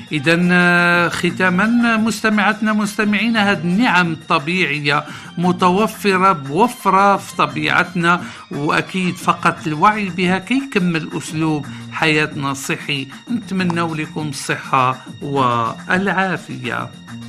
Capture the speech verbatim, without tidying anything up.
إذا ختاما مستمعاتنا مستمعينا، هذه النعم الطبيعية متوفرة بوفرة في طبيعتنا، وأكيد فقط الوعي بها كي يكمل أسلوب حياتنا الصحي. نتمنى لكم الصحة والعافية.